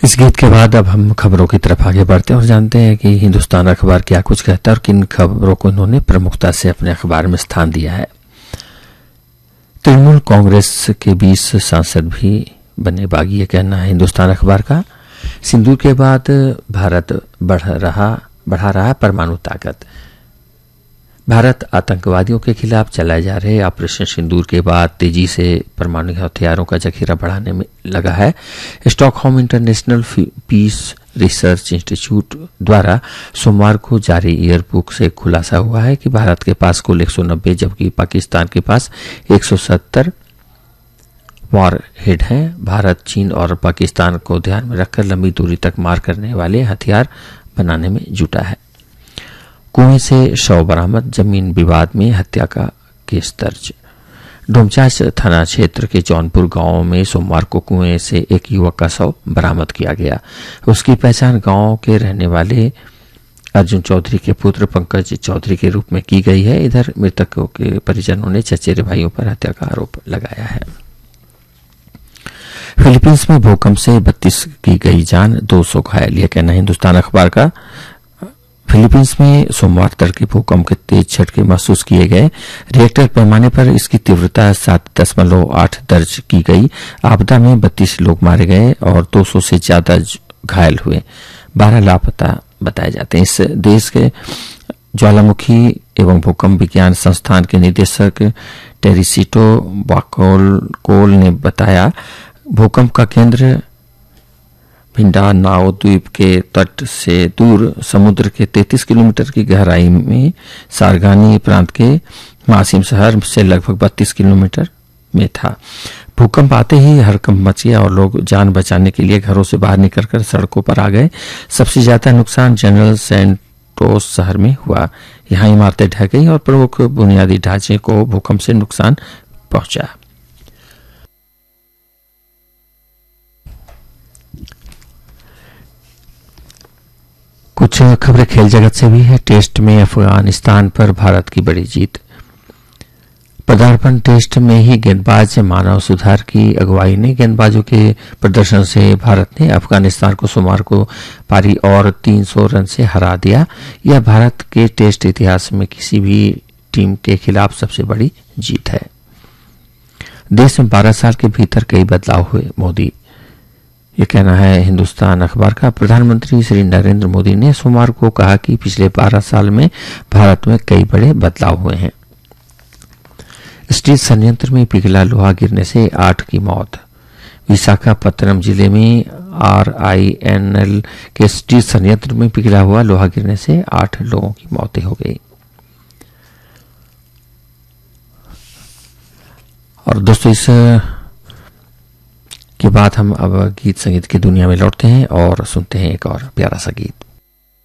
इस गीत के बाद अब हम खबरों की तरफ आगे बढ़ते हैं और जानते हैं कि हिंदुस्तान अखबार क्या कुछ कहता है और किन खबरों को इन्होंने प्रमुखता से अपने अखबार में स्थान दिया है। तृणमूल कांग्रेस के 20 सांसद भी बने बागी, ये कहना है हिंदुस्तान अखबार का। सिंदूर के बाद भारत बढ़ा रहा परमाणु ताकत। भारत आतंकवादियों के खिलाफ चलाए जा रहे ऑपरेशन सिंदूर के बाद तेजी से परमाणु हथियारों का जखीरा बढ़ाने में लगा है। Stockholm international Peace Research institute द्वारा सोमवार को जारी ईयरबुक से खुलासा हुआ है कि भारत के पास कुल 190 जबकि पाकिस्तान के पास 170 वॉरहेड हैं। भारत चीन और पाकिस्तान को ध्यान में रखकर लंबी दूरी तक मार करने वाले हथियार बनाने में जुटा है। कुएं से शव बरामद, जमीन विवाद में हत्या का केस दर्ज। डोमचांच थाना क्षेत्र के जौनपुर गांव में सोमवार को कुएं से एक युवक का शव बरामद किया गया। उसकी पहचान गांव के रहने वाले अर्जुन चौधरी के पुत्र पंकज चौधरी के रूप में की गई है। इधर मृतकों के परिजनों ने चचेरे भाइयों पर हत्या का आरोप लगाया है। फिलीपींस में भूकंप से 32 की गई जान, 200 घायल, यह कहना है हिंदुस्तान अखबार का। फिलीपींस में सोमवार तड़के भूकंप के तेज झटके महसूस किए गए। रिएक्टर पैमाने पर इसकी तीव्रता 7.8 दर्ज की गई। आपदा में 32 लोग मारे गए और 200 से ज्यादा घायल हुए। 12 लापता बताए जाते हैं। इस देश के ज्वालामुखी एवं भूकंप विज्ञान संस्थान के निदेशक टेरिसिटो बाकोल ने बताया, भूकंप का केंद्र मिंडानाओ द्वीप के तट से दूर समुद्र के 33 किलोमीटर की गहराई में सारगानी प्रांत के मासिम शहर से लगभग 32 किलोमीटर में था। भूकंप आते ही हड़कंप मच गया और लोग जान बचाने के लिए घरों से बाहर निकलकर सड़कों पर आ गए। सबसे ज्यादा नुकसान जनरल सेंटोस शहर में हुआ। यहां इमारतें ढह गई और प्रमुख बुनियादी ढांचे को भूकंप से नुकसान पहुंचा। कुछ खबरें खेल जगत से भी है। टेस्ट में अफगानिस्तान पर भारत की बड़ी जीत। पदार्पण टेस्ट में ही गेंदबाज मानव सुधार की अगुवाई ने गेंदबाजों के प्रदर्शन से भारत ने अफगानिस्तान को सोमवार को पारी और 300 रन से हरा दिया। यह भारत के टेस्ट इतिहास में किसी भी टीम के खिलाफ सबसे बड़ी जीत है। देश में 12 साल के भीतर कई बदलाव हुए, मोदी, ये कहना है हिंदुस्तान अखबार का। प्रधानमंत्री श्री नरेंद्र मोदी ने सोमवार को कहा कि पिछले 12 साल में भारत में कई बड़े बदलाव हुए हैं। स्टील संयंत्र में पिघला लोहा गिरने से 8 की मौत। विशाखापत्तनम जिले में RINL के स्टील संयंत्र में पिघला हुआ लोहा गिरने से 8 लोगों की मौतें हो गई। और दोस्तों, इस के बाद हम अब गीत संगीत की दुनिया में लौटते हैं और सुनते हैं एक और प्यारा सा गीत।